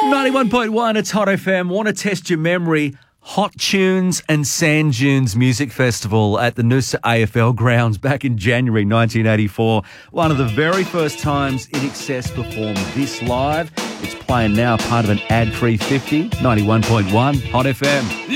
91.1, it's Hot FM. Want to test your memory? Hot Tunes and Sand Dunes Music Festival at the Noosa AFL grounds back in January 1984. One of the very first times In Excess performed this live. It's playing now, part of an ad-free 50. 91.1, Hot FM.